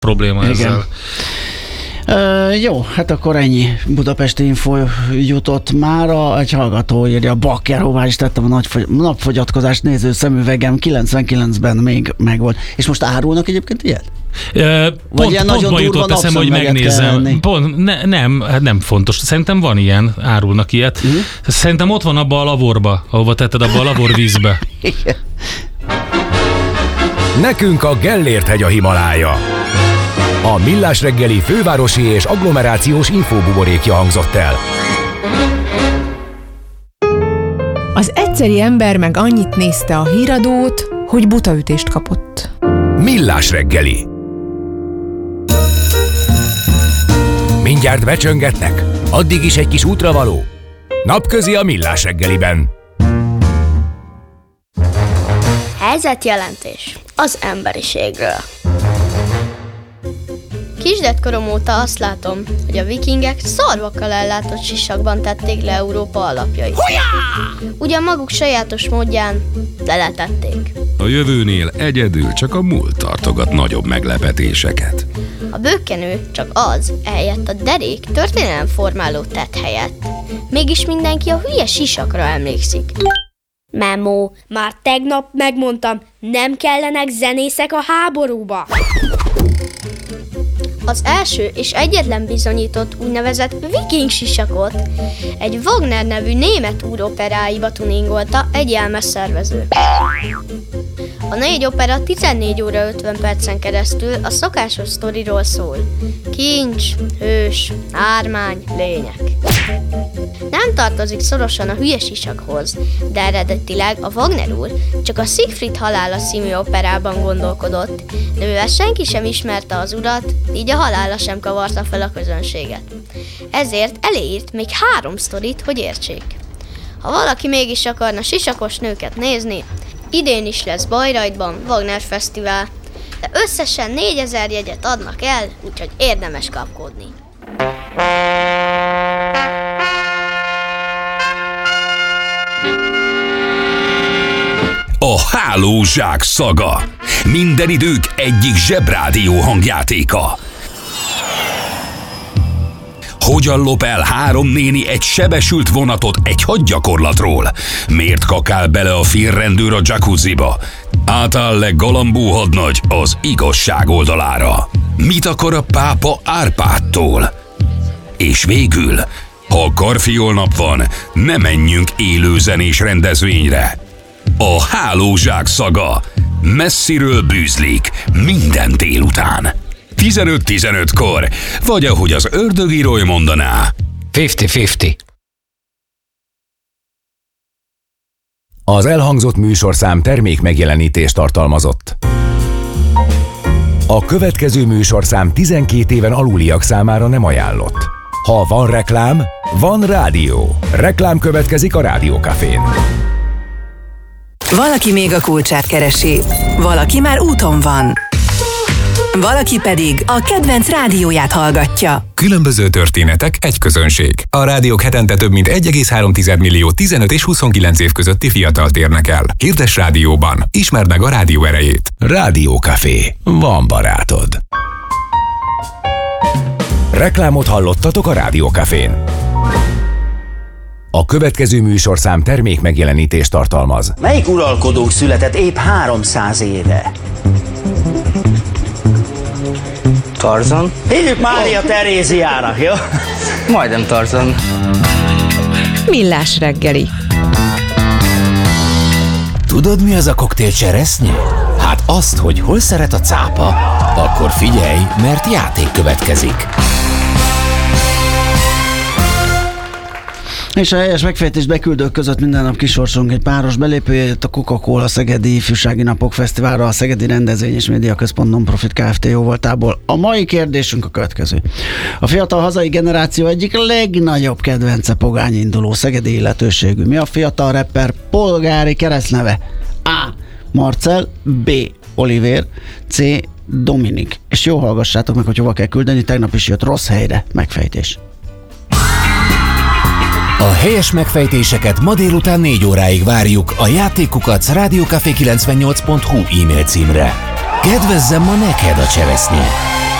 probléma ezzel. Jó, hát akkor ennyi budapesti info jutott mára. Egy hallgató írja, Bakker, hová is tettem a napfogyatkozást néző szemüvegem, 99-ben még megvolt. És most árulnak egyébként ilyet? Pont ma jutott eszembe, hogy megnézem. Nem fontos. Szerintem van ilyen, árulnak ilyet. Szerintem ott van abba a lavorba, ahova tetted, abba a lavorvízbe. Nekünk a Gellért-hegy a Himalája. A Millás reggeli fővárosi és agglomerációs infóbuborékja hangzott el. Az egyszeri ember meg annyit nézte a híradót, hogy butaütést kapott. Millás reggeli. Mindjárt becsöngetnek, addig is egy kis útravaló. Napközi a Millás reggeliben. Helyzetjelentés az emberiségről. Kisdettkorom óta azt látom, hogy a vikingek szarvakkal ellátott sisakban tették le Európa alapjait. Ugyan maguk sajátos módján, de letették. A jövőnél egyedül csak a múlt tartogat nagyobb meglepetéseket. A bökkenő csak az, ehelyett a derék történelemformáló tett helyett. Mégis mindenki a hülye sisakra emlékszik. Memó, már tegnap megmondtam, nem kellenek zenészek a háborúba. Az első és egyetlen bizonyított úgynevezett viking sisakot egy Wagner nevű német úroperáiba tuningolta egy jelmez szervező. A 4 opera 14 óra 50 percen keresztül a szokásos sztoriról szól. Kincs, hős, ármány, lények. Nem tartozik szorosan a hülye sisakhoz, de eredetileg a Wagner úr csak a Siegfried halála című operában gondolkodott, de mivel senki sem ismerte az urat, így a halála sem kavarta fel a közönséget. Ezért eléírt még 3 sztorit, hogy értsék. Ha valaki mégis akarna sisakos nőket nézni, idén is lesz Bayreuthban Wagner Fesztivál, de összesen 4000 jegyet adnak el, úgyhogy érdemes kapkodni. A Hálózsák szaga. Minden idők egyik zsebrádió hangjátéka. Hogyan lop el 3 néni egy sebesült vonatot egy hadgyakorlatról? Miért kakál bele a félrendőr a jacuzziba? Átáll le Galambó hadnagy az igazság oldalára? Mit akar a pápa Árpádtól? És végül, ha karfiolnap van, ne menjünk élőzenés rendezvényre. A Hálózsák szaga messziről bűzlik minden délután. 15-15-kor, vagy ahogy az ördögírói mondaná, 50-50. Az elhangzott műsorszám termék megjelenítést tartalmazott. A következő műsorszám 12 éven aluliak számára nem ajánlott. Ha van reklám, van rádió. Reklám következik a Rádiókafén. Valaki még a kulcsát keresi, valaki már úton van. Valaki pedig a kedvenc rádióját hallgatja. Különböző történetek, egy közönség. A rádiók hetente több mint 1,3 millió 15 és 29 év közötti fiatalt érnek el. Hirdess rádióban, ismerd meg a rádió erejét. Rádiókafé. Van barátod. Reklámot hallottatok a Rádiókafén. A következő műsorszám termék megjelenítést tartalmaz. Melyik uralkodók született épp 300 éve? Tarzan? Hívjuk Mária Teréziának, jó? Majdnem Tarzan. Millás reggeli. Tudod, mi az a koktél cseresznye? Hát azt, hogy hol szeret a cápa. Akkor figyelj, mert játék következik. És a helyes megfejtést beküldők között minden nap kisorsolunk egy páros belépőjét a Coca-Cola Szegedi Ifjúsági Napok Fesztiválra a Szegedi Rendezvény és Média Központ Nonprofit Kft. Jóvoltából. A mai kérdésünk a következő. A fiatal hazai generáció egyik legnagyobb kedvence pogányinduló szegedi illetőségű. Mi a fiatal rapper polgári keresztneve? A. Marcel, B. Oliver, C. Dominik. És jó hallgassátok meg, hogy hova kell küldeni, tegnap is jött rossz helyre megfejtés. A helyes megfejtéseket ma délután 4 óráig várjuk a játékukac rádiókafé98.hu e-mail címre. Kedvezzem ma neked a cseresznye!